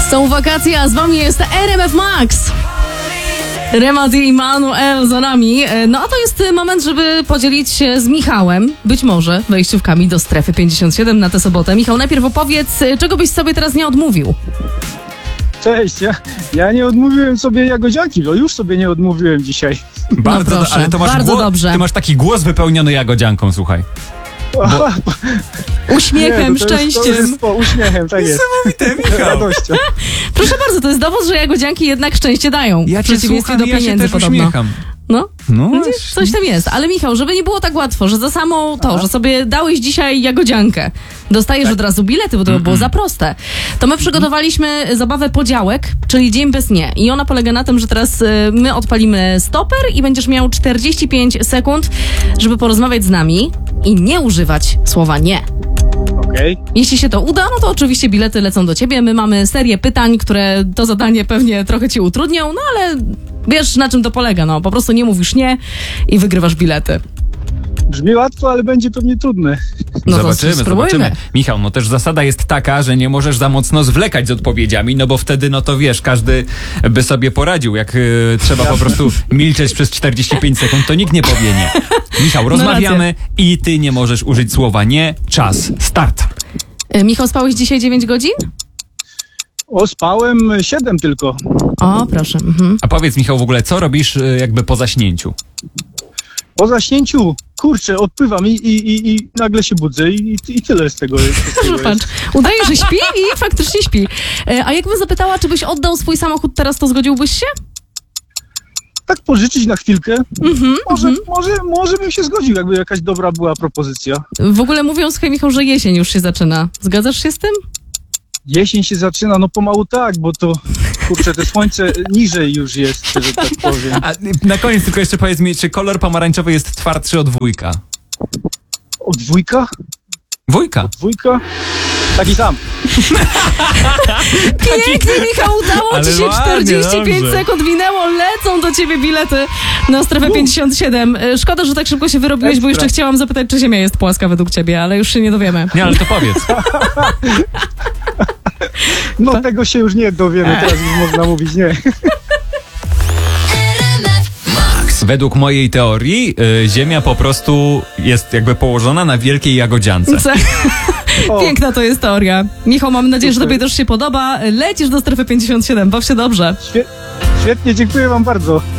Są wakacje, a z wami jest RMF Max. Remat i Manuel za nami. No a to jest moment, żeby podzielić się z Michałem, być może, wejściówkami do strefy 57 na tę sobotę. Michał, najpierw opowiedz, czego byś sobie teraz nie odmówił? Cześć, ja nie odmówiłem sobie jagodzianki, no już sobie nie odmówiłem dzisiaj. Bardzo, proszę, ale to masz bardzo dobrze. Ty masz taki głos wypełniony jagodzianką, słuchaj. Uśmiechem, nie, szczęściem. Uśmiechem, tak jest. Niesamowite, Michał. Radością. Proszę bardzo, to jest dowód, że jagodzianki jednak szczęście dają. Ja w cię przeciwieństwie słucham do i ja się pieniędzy też podobno. uśmiecham. No, No widzisz, właśnie. coś tam jest. Ale Michał, żeby nie było tak łatwo, że za samo to, że sobie dałeś dzisiaj jagodziankę, dostajesz od razu bilety, bo to by było za proste, to my przygotowaliśmy zabawę podziałek, czyli dzień bez nie. I ona polega na tym, że teraz my odpalimy stoper i będziesz miał 45 sekund, żeby porozmawiać z nami i nie używać słowa nie. Okej. Jeśli się to uda, no to oczywiście bilety lecą do ciebie. My mamy serię pytań, które to zadanie pewnie trochę ci utrudnią, no ale wiesz, na czym to polega, no. Po prostu nie mówisz nie i wygrywasz bilety. Brzmi łatwo, ale będzie pewnie trudne. No Zobaczymy, to spróbujmy. zobaczymy. Michał, no też zasada jest taka, że nie możesz za mocno zwlekać z odpowiedziami, no bo wtedy, no to wiesz, każdy by sobie poradził. Jak trzeba po prostu milczeć przez 45 sekund, to nikt nie powie nie. Michał, rozmawiamy i ty nie możesz użyć słowa nie. Czas, start. Michał, spałeś dzisiaj 9 godzin? Spałem 7 tylko. O, proszę. Mhm. A powiedz, Michał, w ogóle, co robisz jakby po zaśnięciu? Po zaśnięciu, kurczę, odpływam i nagle się budzę i tyle z tego jest. Patrz, udaje, że śpi i faktycznie śpi. A jakbym zapytała, czy byś oddał swój samochód teraz, to zgodziłbyś się? Tak pożyczyć na chwilkę. Może bym się zgodził, jakby jakaś dobra była propozycja. W ogóle mówią, słuchaj, Michał, że jesień już się zaczyna. Zgadzasz się z tym? Jesień się zaczyna, no pomału tak, bo to, kurczę, te słońce niżej już jest, że tak powiem. A na koniec tylko jeszcze powiedz mi, czy kolor pomarańczowy jest twardszy od wujka? Od dwójka? Wujka. Dwójka? Taki sam. Pięknie, Michał, udało Ale ci się, ładnie, 45 dobrze. sekund minęło, lecą do ciebie bilety na strefę 57. Szkoda, że tak szybko się wyrobiłeś, bo Ekstra. jeszcze chciałam zapytać, czy Ziemia jest płaska według ciebie, ale już się nie dowiemy. Nie, ale to powiedz. No tego się już nie dowiemy, teraz już można mówić nie. Według mojej teorii Ziemia po prostu jest jakby położona na wielkiej jagodziance. O. Piękna to jest teoria. Michał, mam nadzieję, że Super. tobie też się podoba. Lecisz do strefy 57, baw się dobrze. Świetnie, dziękuję wam bardzo.